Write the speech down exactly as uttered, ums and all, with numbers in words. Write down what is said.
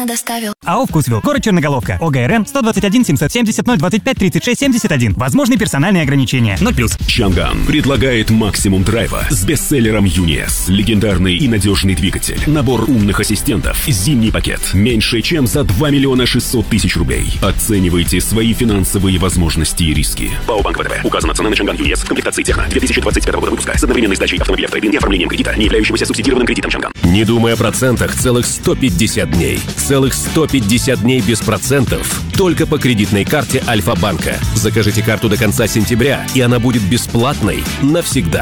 бесплатно доставил. АО «Вкусвилл», город Черноголовка, ОГРН сто двадцать один семьсот семьдесят ноль двадцать пять тридцать шесть семьдесят один. Возможны персональные ограничения. ноль плюс. Чанган предлагает максимум драйва с бестселлером ЮНИЭС. Легендарный и надежный двигатель. Набор умных ассистентов. Зимний пакет. Меньше, чем за два миллиона шестьсот тысяч рублей. Оценивайте свои финансовые возможности и риски. ПАО «Банк ВТБ». Указана цена на Чанган ЮНИЭС в комплектации Техно две тысячи двадцать пятого года выпуска с одновременной сдачей автомобиля в трейд-ин и оформлением кредита, не являющегося субсидированным кредитом Чанган. Не думай о процентах целых сто пятьдесят дней. Целых сто пятьдесят дней без процентов. Только по кредитной карте Альфа-банка. Закажите карту до конца сентября, и она будет бесплатной навсегда.